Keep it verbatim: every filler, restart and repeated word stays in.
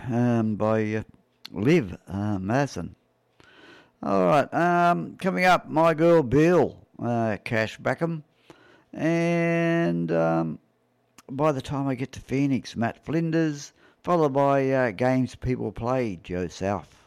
um, by uh, Liv uh, Madison. All right, um, coming up, My Girl Bill, uh, Cash Backham, and um, by the time I get to Phoenix, Matt Flinders, followed by uh, Games People Play, Joe South.